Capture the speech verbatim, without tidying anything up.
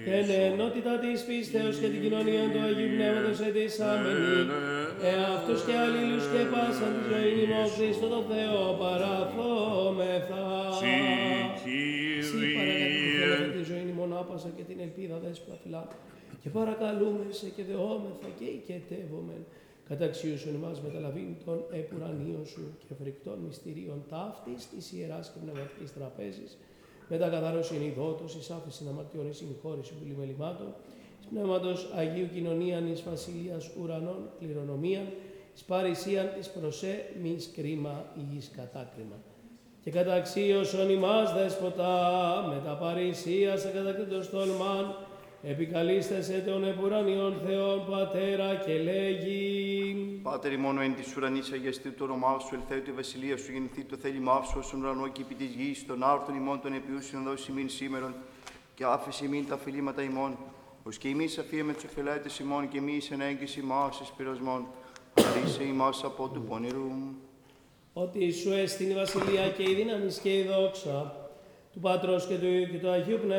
και εν ενότητα της πίστεως και την κοινωνία του Αγίου Πνεύματος ετήσαμενη, εαυτούς και αλλήλους και πάσαν τη ζωή ημών Χριστό το Θεό παραθόμεθα. Συ Συ παρακαλούμε τη ζωή ημών άπασα και την ελπίδα δέσποτα φυλάτε. Και παρακαλούμε σε και δεόμεθα και οικετεύομεν. Καταξίωσον ημάς μεταλαβήν των επουρανίων σου και φρικτών μυστηρίων ταύτης της ιεράς και πνευματικής τραπέζης, με τα καθαρόσιν ειδότος, εις άφηση αμαρτιών, εις συγχώρηση πουλημελημάτων, εις πνεύματος Αγίου κοινωνίαν, εις βασιλείας ουρανών, κληρονομίαν, εις παρησίαν, εις προσέ, μης κρίμα, εις κατάκριμα. Και καταξίωσον ημάς δέσποτα, με τα παρησία σε κατακρίτως τολμάν, επικαλίστεσαι των επουρανιών Θεών Πατέρα και λέγει. Πάτερ ημών εν της ουρανής αγιαστεί το όνομά σου, ελθέτω η βασιλεία σου, γεννηθεί το θέλημά σου, όσον ουρανό και επί της γης, των άρτων ημών των επιούσιων δώσει ημίν σήμερον, και άφησε ημίν τα φιλήματα ημών, ως και ημείς αφίεμε τους οφειλέτες ημών, και εμείς εν έγκυση ημάς εις πειρασμών, χαρίσε ημάς από του πονηρού. Ότι σου έστειν η βασιλεία και η δύναμη και η δόξα του Πατρός και του Υιού και του Αγίου Πνεύματος.